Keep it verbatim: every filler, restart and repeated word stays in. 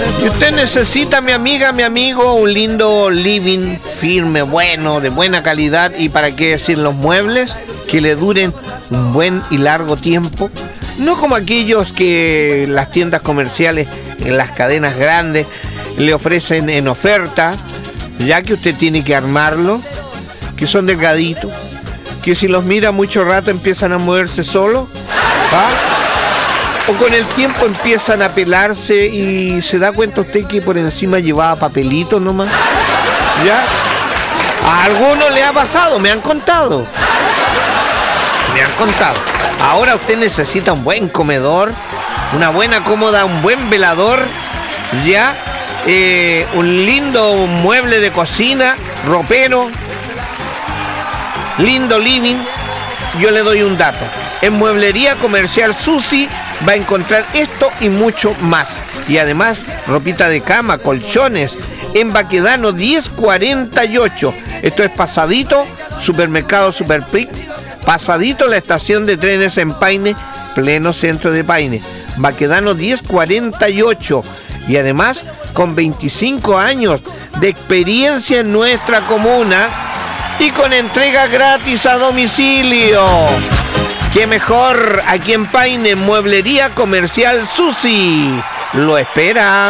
Si usted necesita, mi amiga, mi amigo, un lindo living firme, bueno, de buena calidad y para qué decir los muebles que le duren un buen y largo tiempo, no como aquellos que las tiendas comerciales, en las cadenas grandes, le ofrecen en oferta, ya que usted tiene que armarlo, que son delgaditos, que si los mira mucho rato empiezan a moverse solos, ¿ah? O con el tiempo empiezan a pelarse y se da cuenta usted que por encima llevaba papelitos nomás. ¿Ya? A algunos le ha pasado, me han contado. Me han contado. Ahora usted necesita un buen comedor, una buena cómoda, un buen velador, ¿ya? Eh, un lindo mueble de cocina, ropero, lindo living. Yo le doy un dato. En Mueblería Comercial Susi va a encontrar esto y mucho más. Y además, ropita de cama, colchones, en Baquedano diez cuarenta y ocho. Esto es pasadito, supermercado Superprix, pasadito la estación de trenes en Paine, pleno centro de Paine. Baquedano diez cuarenta y ocho. Y además, con veinticinco años de experiencia en nuestra comuna y con entrega gratis a domicilio. ¡Qué mejor! Aquí en Paine, Mueblería Comercial Susi lo espera.